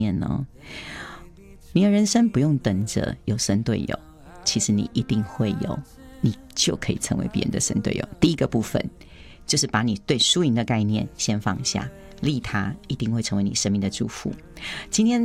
你的人生不用等着有神队友，其实你一定会有，你就可以成为别人的神队友。第一个部分就是把你对输赢的概念先放下，利他一定会成为你生命的祝福。今天